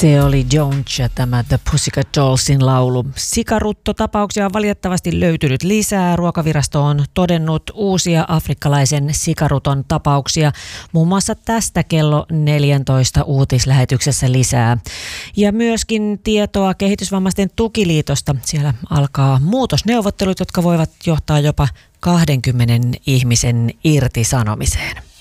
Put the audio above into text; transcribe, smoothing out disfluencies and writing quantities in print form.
Se oli Jones ja tämä The Pussycat Dollsin laulu. Sikaruttotapauksia on valitettavasti löytynyt lisää. Ruokavirasto on todennut uusia afrikkalaisen sikaruton tapauksia. Muun muassa tästä kello 14 uutislähetyksessä lisää. Ja myöskin tietoa Kehitysvammaisten tukiliitosta. Siellä alkaa muutosneuvottelut, jotka voivat johtaa jopa 20 ihmisen irtisanomiseen.